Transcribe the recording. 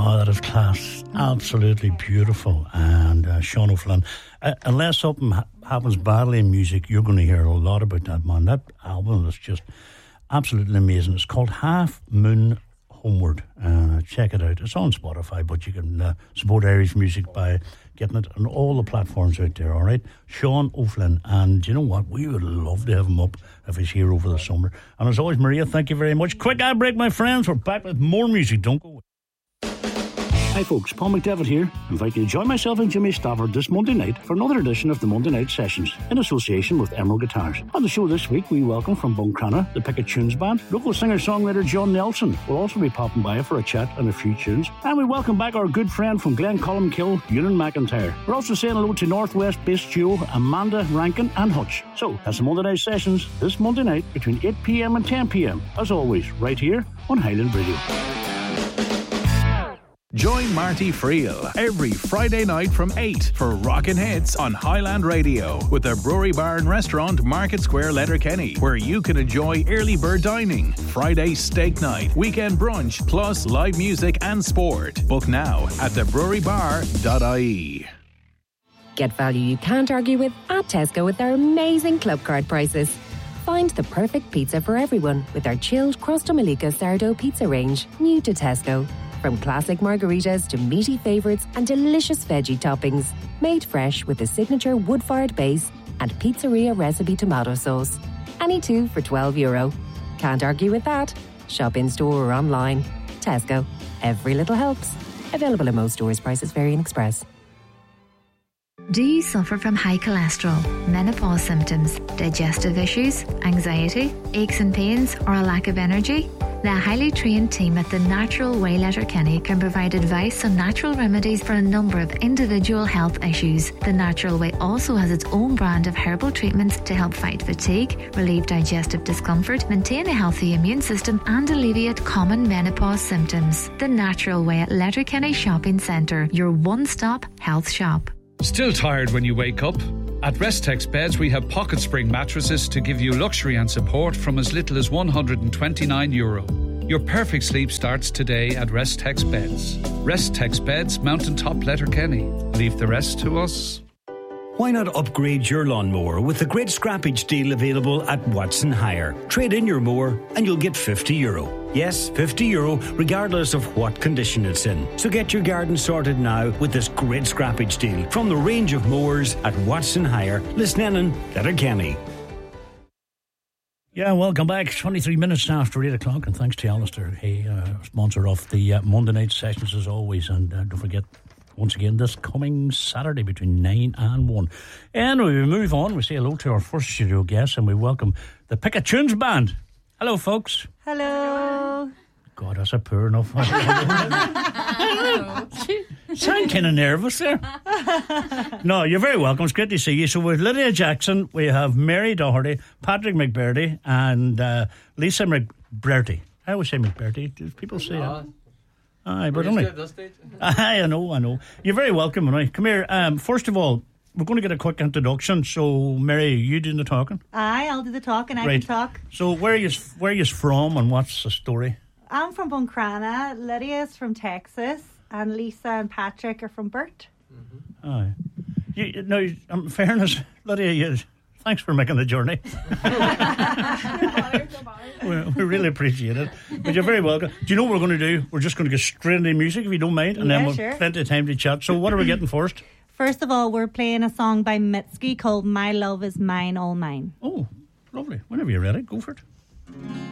Oh, that is class. Absolutely beautiful. And Sean O'Flynn, unless something happens badly in music, you're going to hear a lot about that, man. That album is just absolutely amazing. It's called Half Moon Homeward. Check it out. It's on Spotify, but you can support Irish music by getting it on all the platforms out there, all right? Sean O'Flynn. And you know what? We would love to have him up if he's here over the summer. And as always, Maria, thank you very much. Quick ad break, my friends. We're back with more music. Don't go away. Hi folks, Paul McDevitt here. I invite you to join myself and Jimmy Stafford this Monday night for another edition of the Monday Night Sessions in association with Emerald Guitars. On the show this week, we welcome from Buncrana the Pick of Tunes Band. Local singer-songwriter John Nelson will also be popping by for a chat and a few tunes. And we welcome back our good friend from Glen Columkill, Ewan McIntyre. We're also saying hello to Northwest-based duo Amanda Rankin and Hutch. So, that's the Monday Night Sessions this Monday night between 8pm and 10pm. As always, right here on Highland Radio. Join Marty Friel every Friday night from 8 for Rockin' Hits on Highland Radio with the Brewery Bar and Restaurant Market Square Letterkenny, where you can enjoy early bird dining, Friday steak night, weekend brunch, plus live music and sport. Book now at thebrewerybar.ie. Get value you can't argue with at Tesco with their amazing club card prices. Find the perfect pizza for everyone with our chilled Crosta Malika sourdough pizza range, new to Tesco. From classic margaritas to meaty favourites and delicious veggie toppings. Made fresh with a signature wood-fired base and pizzeria recipe tomato sauce. Any two for €12. Can't argue with that. Shop in-store or online. Tesco. Every little helps. Available in most stores. Prices vary in Express. Do you suffer from high cholesterol, menopause symptoms, digestive issues, anxiety, aches and pains, or a lack of energy? The highly trained team at The Natural Way Letterkenny can provide advice on natural remedies for a number of individual health issues. The Natural Way also has its own brand of herbal treatments to help fight fatigue, relieve digestive discomfort, maintain a healthy immune system and alleviate common menopause symptoms. The Natural Way at Letterkenny Shopping Centre, your one-stop health shop. Still tired when you wake up? At Restex Beds, we have pocket spring mattresses to give you luxury and support from as little as €129. Your perfect sleep starts today at Restex Beds. Restex Beds, Mountaintop Letterkenny. Leave the rest to us. Why not upgrade your lawnmower with the great scrappage deal available at Watson Hire? Trade in your mower and you'll get €50. Yes, €50 regardless of what condition it's in. So get your garden sorted now with this great scrappage deal from the range of mowers at Watson Hire, Lisnenin, Letterkenny. Yeah, welcome back. 23 minutes after 8 o'clock, and thanks to Alistair, sponsor of the Monday Night Sessions as always. And don't forget, once again, this coming Saturday between 9 and 1. And we move on. We say hello to our first studio guest, and we welcome the Pick of Tunes Band. Hello, folks. Hello. God, that's a poor enough. Sound kind of nervous there. No, you're very welcome. It's great to see you. So with Lydia Jackson, we have Mary Doherty, Patrick McBurdy, and Lisa McBurdy. I always say McBurdy. Do people say that? Aye, but only. I know. You're very welcome, Mary. Come here. First of all, we're going to get a quick introduction. So, Mary, you doing the talking? Aye, I'll do the talking. I right. can talk. So, where are you from, and what's the story? I'm from Buncrana. Lydia's from Texas, and Lisa and Patrick are from Burt. Mm-hmm. Aye. In fairness, Lydia, thanks for making the journey. We really appreciate it. But you're very welcome. Do you know what we're going to do? We're just going to get straight into music, if you don't mind, and then we'll have plenty of time to chat. So what are we getting first? First of all, we're playing a song by Mitski called My Love Is Mine, All Mine. Oh, lovely. Whenever you're ready, go for it.